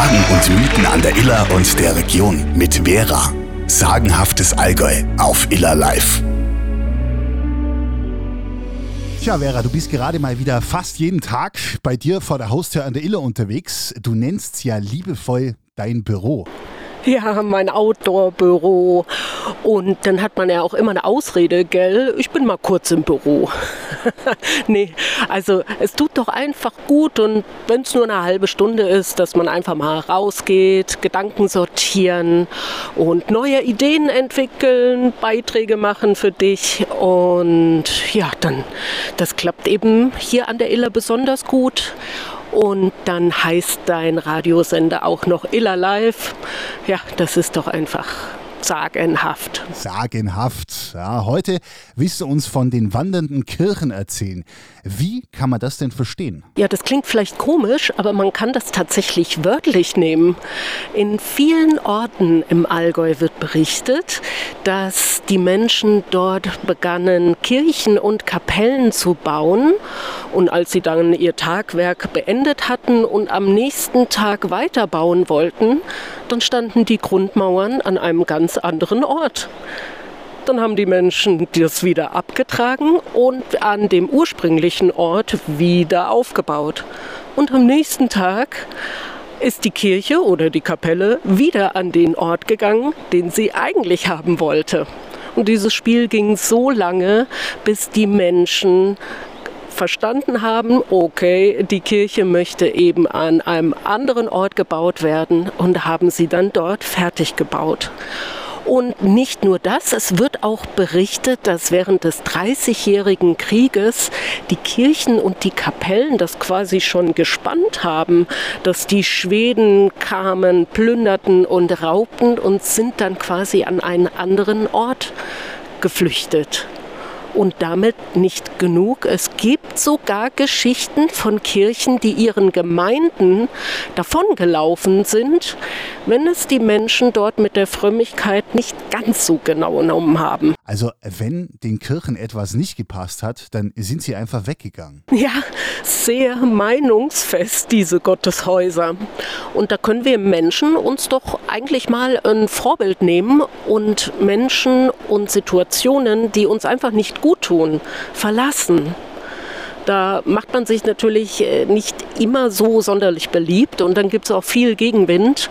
Sagen und Mythen an der Iller und der Region mit Vera. Sagenhaftes Allgäu auf Iller Live. Tja, Vera, du bist gerade mal wieder fast jeden Tag bei dir vor der Haustür an der Iller unterwegs. Du nennst ja liebevoll dein Büro. Ja, mein Outdoor-Büro. Und dann hat man ja auch immer eine Ausrede, gell? Ich bin mal kurz im Büro. Nee, also es tut doch einfach gut, und wenn es nur eine halbe Stunde ist, dass man einfach mal rausgeht, Gedanken sortieren und neue Ideen entwickeln, Beiträge machen für dich. Und ja, dann, das klappt eben hier an der Iller besonders gut. Und dann heißt dein Radiosender auch noch Iller Live. Ja, das ist doch einfach sagenhaft. Sagenhaft. Ja, heute willst du uns von den wandernden Kirchen erzählen. Wie kann man das denn verstehen? Ja, das klingt vielleicht komisch, aber man kann das tatsächlich wörtlich nehmen. In vielen Orten im Allgäu wird berichtet, dass die Menschen dort begannen, Kirchen und Kapellen zu bauen. Und als sie dann ihr Tagwerk beendet hatten und am nächsten Tag weiterbauen wollten, dann standen die Grundmauern an einem ganz anderen Ort. Dann haben die Menschen das wieder abgetragen und an dem ursprünglichen Ort wieder aufgebaut. Und am nächsten Tag ist die Kirche oder die Kapelle wieder an den Ort gegangen, den sie eigentlich haben wollte. Und dieses Spiel ging so lange, bis die Menschen verstanden haben, okay, die Kirche möchte eben an einem anderen Ort gebaut werden, und haben sie dann dort fertig gebaut. Und nicht nur das, es wird auch berichtet, dass während des 30-jährigen Krieges die Kirchen und die Kapellen das quasi schon gespannt haben, dass die Schweden kamen, plünderten und raubten und sind dann quasi an einen anderen Ort geflüchtet. Und damit nicht genug. Es gibt sogar Geschichten von Kirchen, die ihren Gemeinden davongelaufen sind, wenn es die Menschen dort mit der Frömmigkeit nicht ganz so genau genommen haben. Also wenn den Kirchen etwas nicht gepasst hat, dann sind sie einfach weggegangen. Ja, sehr meinungsfest, diese Gotteshäuser. Und da können wir Menschen uns doch eigentlich mal ein Vorbild nehmen und Menschen und Situationen, die uns einfach nicht gut tun, verlassen. Da macht man sich natürlich nicht immer so sonderlich beliebt, und dann gibt es auch viel Gegenwind.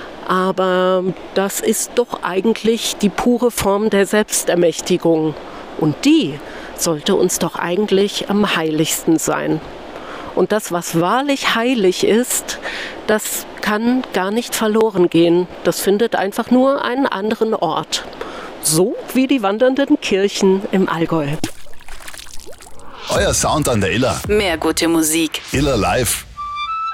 Aber das ist doch eigentlich die pure Form der Selbstermächtigung. Und die sollte uns doch eigentlich am heiligsten sein. Und das, was wahrlich heilig ist, das kann gar nicht verloren gehen. Das findet einfach nur einen anderen Ort. So wie die wandernden Kirchen im Allgäu. Euer Sound an der Iller. Mehr gute Musik. Iller Live.